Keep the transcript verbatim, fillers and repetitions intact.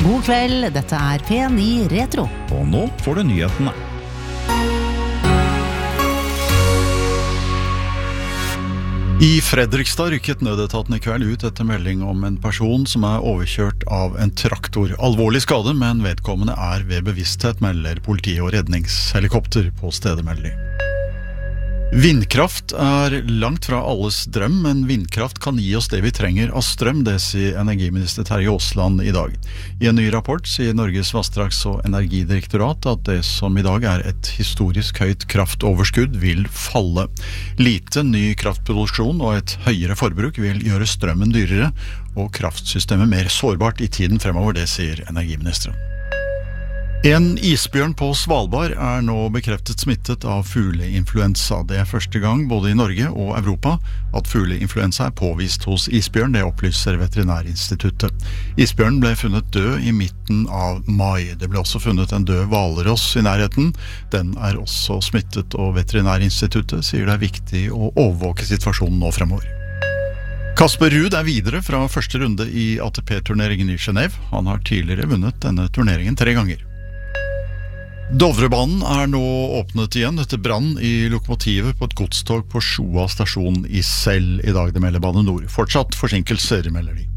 God kveld, dette er P ni Retro. Og nå får du nyhetene. I Fredrikstad rykket nødetaten i kveld ut etter melding om en person som er overkjørt av en traktor. Alvorlig skade, men vedkommende er ved bevissthet, melder politi og redningshelikopter på stedet melder de. Vindkraft er langt fra alles drøm, men vindkraft kan gi oss det vi trenger av strøm, det sier energiminister Terje Aasland i dag. I en ny rapport sier Norges vassdrags- og energidirektorat at det som i dag er et historisk høyt kraftoverskudd vil falle. Lite ny kraftproduksjon og et høyere forbruk vil gjøre strømmen dyrere og kraftsystemet mer sårbart i tiden fremover, det sier energiministeren. En isbjørn på Svalbard er nå bekreftet smittet av fugleinfluensa. Det er første gang både i Norge og Europa at fugleinfluensa er påvist hos isbjørn, det opplyser Veterinærinstituttet. Isbjørnen ble funnet død i midten av mai. Det ble også funnet en død hvalross i nærheten. Den er også smittet, og Veterinærinstituttet sier det er viktig å overvåke situasjonen nå fremover. Kasper Ruud er videre fra første runde i A T P-turneringen i Genève. Han har tidligere vunnet denne turneringen tre ganger. Dovrebanen er nå åpnet igjen etter brann i lokomotivet på et godstog på Sjoa stasjon i Sel i dag, det melder Bane Nor. Fortsatt forsinkelser, melder de.